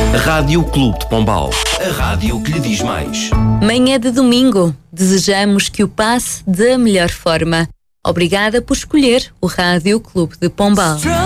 Rádio Clube de Pombal. A rádio que lhe diz mais. Manhã de domingo. Desejamos que o passe da melhor forma. Obrigada por escolher o Rádio Clube de Pombal.